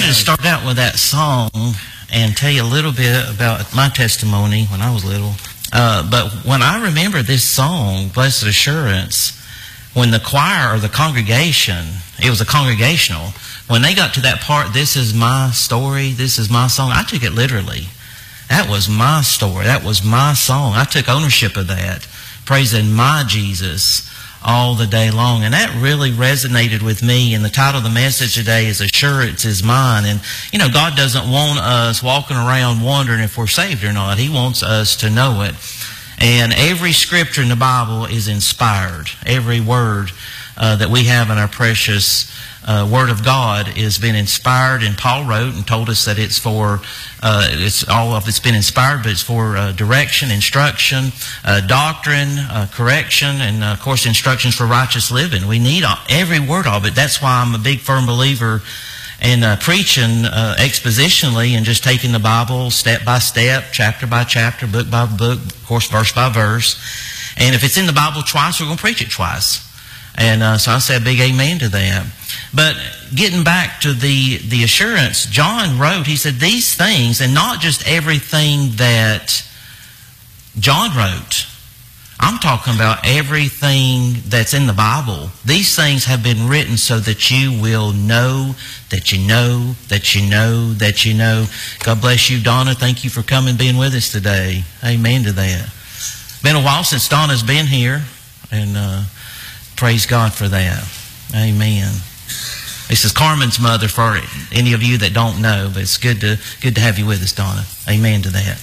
to start out with that song and tell you a little bit about my testimony when I was little. But when I remember this song, Blessed Assurance, when the choir or the congregation, it was a congregational, when they got to that part, this is my story, this is my song, I took it literally. That was my story. That was my song. I took ownership of that, praising my Jesus all the day long. And that really resonated with me. And the title of the message today is Assurance is Mine. And, you know, God doesn't want us walking around wondering if we're saved or not. He wants us to know it. And every scripture in the Bible is inspired. Every word that we have in our precious Word of God has been inspired. And Paul wrote and told us that it's for, all of it's been inspired, but it's for direction, instruction, doctrine, correction, and of course instructions for righteous living. We need every word of it. That's why I'm a big firm believer in preaching expositionally and just taking the Bible step by step, chapter by chapter, book by book, of course verse by verse. And if it's in the Bible twice, we're going to preach it twice. And so I say a big amen to that. But getting back to the assurance, John wrote, he said these things, and not just everything that John wrote. I'm talking about everything that's in the Bible. These things have been written so that you will know, that you know, that you know, that you know. God bless you, Donna. Thank you for coming and being with us today. Amen to that. Been a while since Donna's been here, and praise God for that. Amen. This is Carmen's mother for any of you that don't know, but it's good to have you with us, Donna. Amen to that.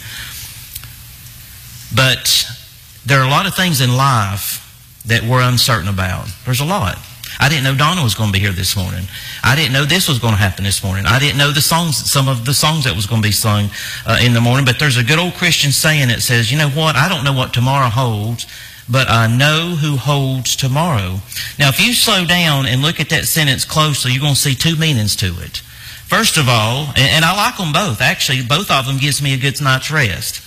But there are a lot of things in life that we're uncertain about. There's a lot. I didn't know Donna was going to be here this morning. I didn't know this was going to happen this morning. I didn't know some of the songs that was going to be sung in the morning. But there's a good old Christian saying that says, you know what? I don't know what tomorrow holds, but I know who holds tomorrow. Now, if you slow down and look at that sentence closely, you're going to see two meanings to it. First of all, and I like them both. Actually, both of them gives me a good night's rest.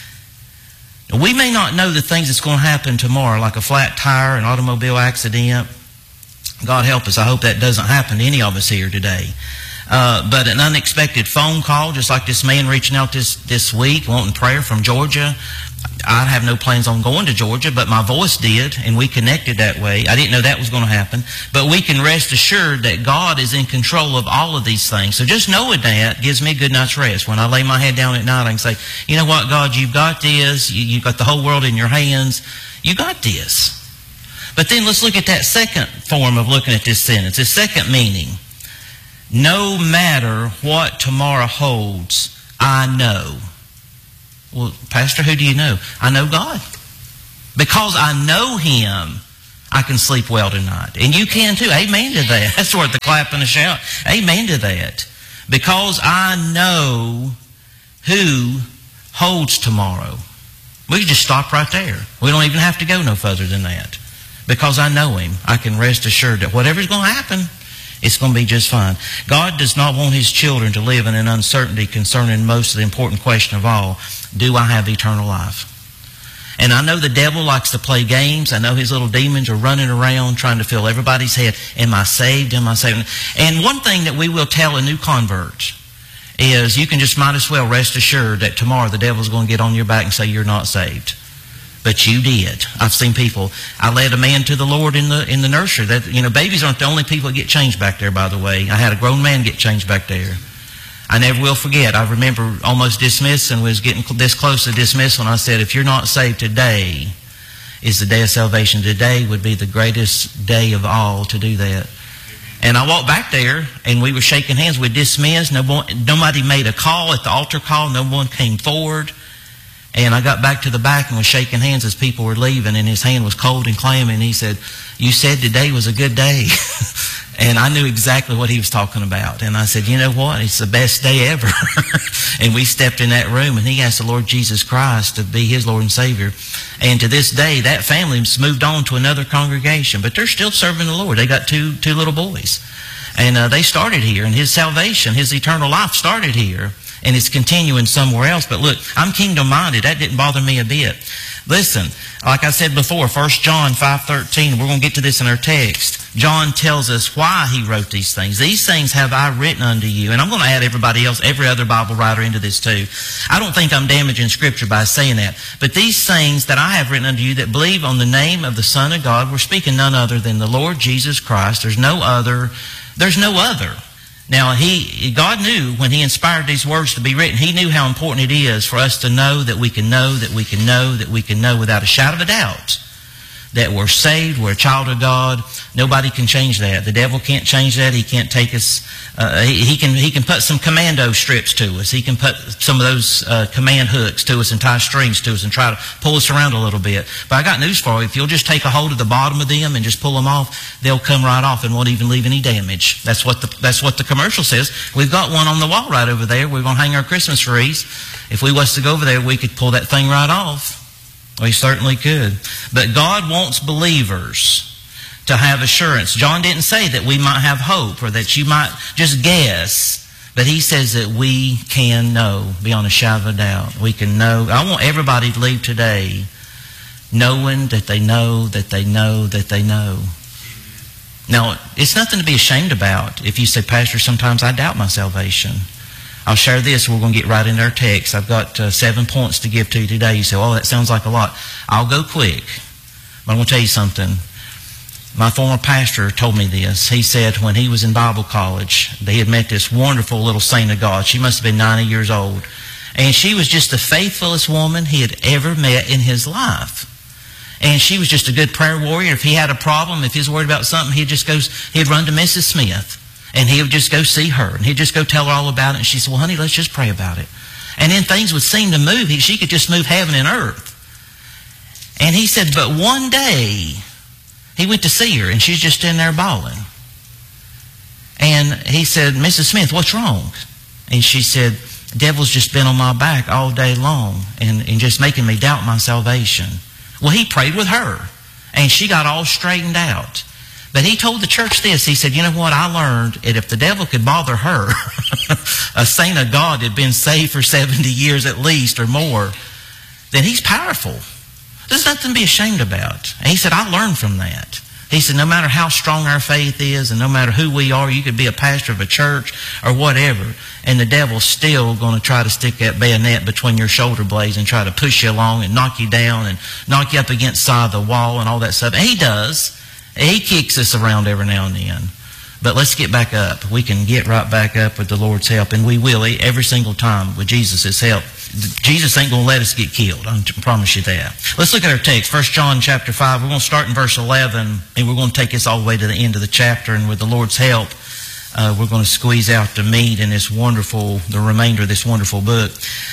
We may not know the things that's going to happen tomorrow, like a flat tire, an automobile accident. God help us. I hope that doesn't happen to any of us here today. But an unexpected phone call, just like this man reaching out this week, wanting prayer from Georgia. I have no plans on going to Georgia, but my voice did, and we connected that way. I didn't know that was going to happen. But we can rest assured that God is in control of all of these things. So just knowing that gives me a good night's rest. When I lay my head down at night, I can say, you know what, God, you've got this. You've got the whole world in your hands. You got this. But then let's look at that second form of looking at this sentence, the second meaning. No matter what tomorrow holds, I know. Well, Pastor, who do you know? I know God. Because I know Him, I can sleep well tonight. And you can too. Amen to that. That's worth the clap and a shout. Amen to that. Because I know who holds tomorrow. We can just stop right there. We don't even have to go no further than that. Because I know Him, I can rest assured that whatever's going to happen, it's going to be just fine. God does not want His children to live in an uncertainty concerning most of the important question of all. Do I have eternal life? And I know the devil likes to play games. I know his little demons are running around trying to fill everybody's head. Am I saved? Am I saved? And one thing that we will tell a new convert is you can just might as well rest assured that tomorrow the devil's going to get on your back and say you're not saved. But you did. I've seen people. I led a man to the Lord in the nursery. That, you know, babies aren't the only people that get changed back there, by the way. I had a grown man get changed back there. I never will forget. I remember almost dismissing, was getting this close to dismissal, and I said, if you're not saved, today is the day of salvation. Today would be the greatest day of all to do that. And I walked back there, and we were shaking hands. We dismissed. Nobody made a call at the altar call. No one came forward. And I got back to the back and was shaking hands as people were leaving, and his hand was cold and clammy, and he said, you said today was a good day. And I knew exactly what he was talking about. And I said, you know what? It's the best day ever. And we stepped in that room, and he asked the Lord Jesus Christ to be his Lord and Savior. And to this day, that family's moved on to another congregation, but they're still serving the Lord. They got two little boys. And they started here, and his salvation, his eternal life started here. And it's continuing somewhere else. But look, I'm kingdom-minded. That didn't bother me a bit. Listen, like I said before, 1 John 5:13, we're going to get to this in our text. John tells us why he wrote these things. These things have I written unto you. And I'm going to add everybody else, every other Bible writer into this too. I don't think I'm damaging Scripture by saying that. But these things that I have written unto you that believe on the name of the Son of God, we're speaking none other than the Lord Jesus Christ. There's no other. Now, God knew when He inspired these words to be written, He knew how important it is for us to know that we can know, that we can know, that we can know without a shadow of a doubt that we're saved, we're a child of God. Nobody can change that. The devil can't change that. He can't take us. He can put some commando strips to us. He can put some of those command hooks to us and tie strings to us and try to pull us around a little bit. But I got news for you. If you'll just take a hold of the bottom of them and just pull them off, they'll come right off and won't even leave any damage. That's what the commercial says. We've got one on the wall right over there. We're going to hang our Christmas trees. If we was to go over there, we could pull that thing right off. We certainly could. But God wants believers to have assurance. John didn't say that we might have hope or that you might just guess. But he says that we can know beyond a shadow of a doubt. We can know. I want everybody to leave today knowing that they know, that they know, that they know. Now, it's nothing to be ashamed about. If you say, Pastor, sometimes I doubt my salvation. I'll share this. We're going to get right into our text. I've got 7 points to give to you today. You say, oh, that sounds like a lot. I'll go quick. But I'm going to tell you something. My former pastor told me this. He said when he was in Bible college, they had met this wonderful little saint of God. She must have been 90 years old. And she was just the faithfulest woman he had ever met in his life. And she was just a good prayer warrior. If he had a problem, if he was worried about something, he'd run to Mrs. Smith. And he would just go see her. And he'd just go tell her all about it. And she said, well, honey, let's just pray about it. And then things would seem to move. She could just move heaven and earth. And he said, but one day, he went to see her. And she's just in there bawling. And he said, Mrs. Smith, what's wrong? And she said, the devil's just been on my back all day long. And just making me doubt my salvation. Well, he prayed with her. And she got all straightened out. But he told the church this. He said, you know what? I learned that if the devil could bother her, a saint of God that had been saved for 70 years at least or more, then he's powerful. There's nothing to be ashamed about. And he said, I learned from that. He said, no matter how strong our faith is and no matter who we are, you could be a pastor of a church or whatever, and the devil's still going to try to stick that bayonet between your shoulder blades and try to push you along and knock you down and knock you up against the side of the wall and all that stuff. And he does. He kicks us around every now and then. But let's get back up. We can get right back up with the Lord's help. And we will every single time with Jesus' help. Jesus ain't going to let us get killed. I promise you that. Let's look at our text. 1 John chapter 5. We're going to start in verse 11. And we're going to take this all the way to the end of the chapter. And with the Lord's help, we're going to squeeze out the meat in the remainder of this wonderful book.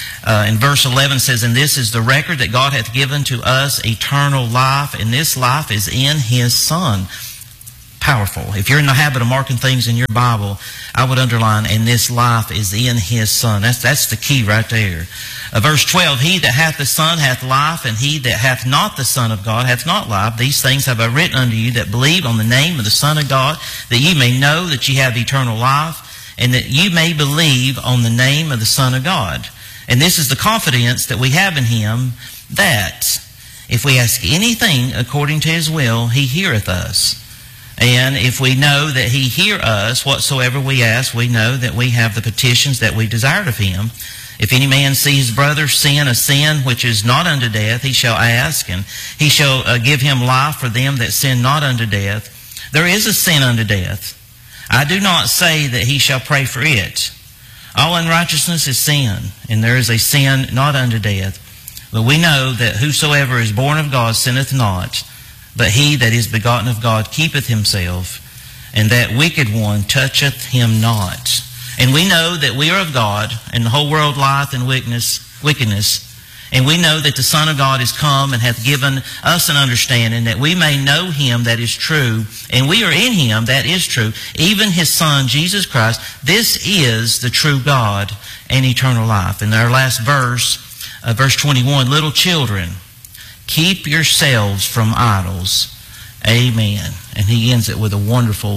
In verse 11 says, and this is the record that God hath given to us, eternal life, and this life is in His Son. Powerful. If you're in the habit of marking things in your Bible, I would underline, and this life is in His Son. That's the key right there. Verse 12, he that hath the Son hath life, and he that hath not the Son of God hath not life. These things have I written unto you that believe on the name of the Son of God, that ye may know that ye have eternal life, and that ye may believe on the name of the Son of God. And this is the confidence that we have in Him, that if we ask anything according to His will, He heareth us. And if we know that He hear us, whatsoever we ask, we know that we have the petitions that we desired of Him. If any man see his brother sin a sin which is not unto death, he shall ask, and He shall give him life for them that sin not unto death. There is a sin unto death. I do not say that he shall pray for it. All unrighteousness is sin, and there is a sin not unto death. But we know that whosoever is born of God sinneth not, but he that is begotten of God keepeth himself, and that wicked one toucheth him not. And we know that we are of God, and the whole world lieth in wickedness. And we know that the Son of God is come and hath given us an understanding that we may know Him that is true. And we are in Him that is true, even His Son, Jesus Christ. This is the true God and eternal life. And our last verse, verse 21, little children, keep yourselves from idols. Amen. And he ends it with a wonderful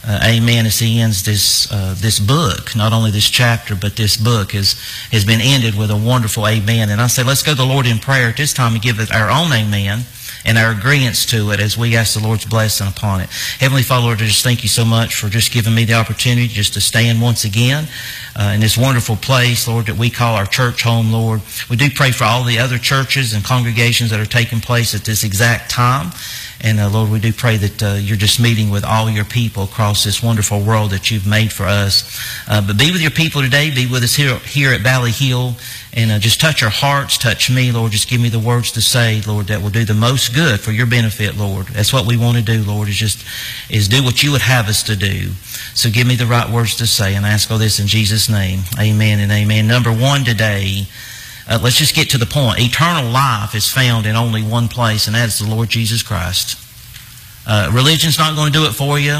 Amen. As he ends this book, not only this chapter, but this book has been ended with a wonderful amen. And I say, let's go to the Lord in prayer at this time and give it our own amen and our agreeance to it as we ask the Lord's blessing upon it. Heavenly Father, Lord, I just thank you so much for just giving me the opportunity just to stand once again in this wonderful place, Lord, that we call our church home, Lord. We do pray for all the other churches and congregations that are taking place at this exact time. And Lord, we do pray that you're just meeting with all your people across this wonderful world that you've made for us. But be with your people today. Be with us here at Valley Hill. And just touch our hearts, touch me, Lord. Just give me the words to say, Lord, that will do the most good for your benefit, Lord. That's what we want to do, Lord, is do what you would have us to do. So give me the right words to say. And I ask all this in Jesus' name. Amen and amen. Number one today, let's just get to the point. Eternal life is found in only one place, and that is the Lord Jesus Christ. Religion's not going to do it for you.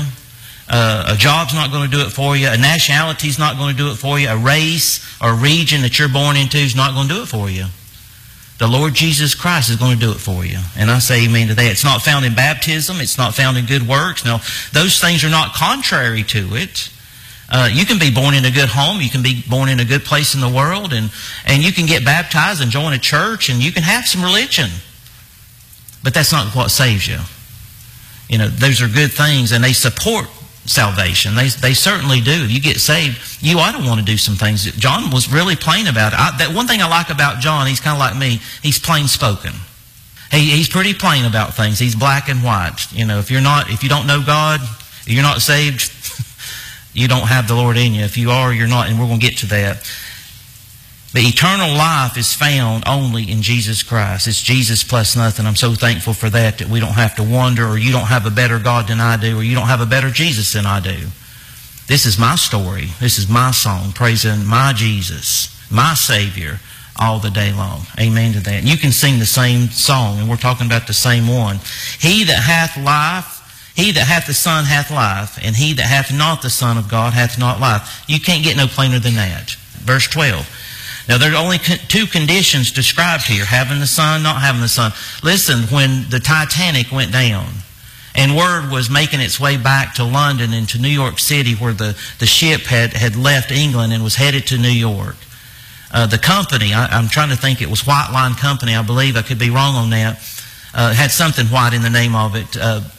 A job's not going to do it for you. A nationality's not going to do it for you. A race or region that you're born into is not going to do it for you. The Lord Jesus Christ is going to do it for you. And I say amen to that. It's not found in baptism. It's not found in good works. No, those things are not contrary to it. You can be born in a good home. You can be born in a good place in the world. And you can get baptized and join a church. And you can have some religion. But that's not what saves you. You know, those are good things. And they support salvation. They certainly do. If you get saved, you ought to want to do some things. John was really plain about it. That one thing I like about John, he's kind of like me. He's plain spoken. He's pretty plain about things. He's black and white. You know, if you don't know God, you're not saved, you don't have the Lord in you. If you are, you're not, and we're going to get to that. But eternal life is found only in Jesus Christ. It's Jesus plus nothing. I'm so thankful for that we don't have to wonder, or you don't have a better God than I do, or you don't have a better Jesus than I do. This is my story. This is my song, praising my Jesus, my Savior, all the day long. Amen to that. And you can sing the same song, and we're talking about the same one. He that hath life, he that hath the Son hath life, and he that hath not the Son of God hath not life. You can't get no plainer than that. Verse 12. Now, there are only two conditions described here, having the Son, not having the Son. Listen, when the Titanic went down and word was making its way back to London and to New York City, where the ship had left England and was headed to New York, the company, I'm trying to think, it was White Line Company, I believe, I could be wrong on that, had something white in the name of it,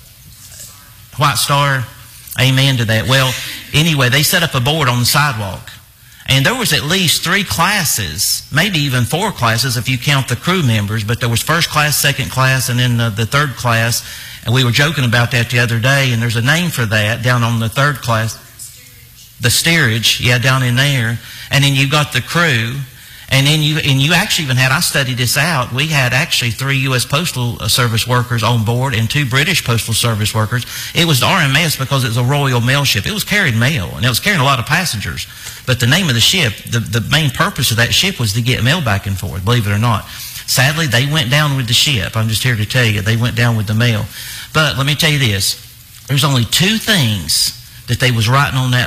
White Star, amen to that. Well, anyway, they set up a board on the sidewalk. And there was at least 3 classes, maybe even 4 classes if you count the crew members, but there was first class, second class, and then the third class. And we were joking about that the other day, and there's a name for that down on the third class. The steerage, yeah, down in there. And then you got the crew. And then you actually even had, I studied this out, we had actually 3 U.S. Postal Service workers on board and 2 British Postal Service workers. It was the RMS because it was a Royal Mail ship. It was carrying mail, and it was carrying a lot of passengers. But the name of the ship, the main purpose of that ship was to get mail back and forth, believe it or not. Sadly, they went down with the ship. I'm just here to tell you, they went down with the mail. But let me tell you this, there's only 2 things that they was writing on that